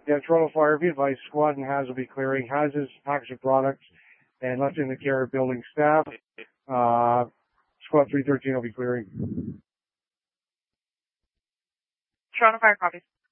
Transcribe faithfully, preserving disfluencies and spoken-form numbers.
Yeah, Toronto Fire, be advised, squad and H A Z will be clearing. H A Z is packaging products and left in the care of building staff. Uh, squad three thirteen will be clearing. Toronto Fire copies.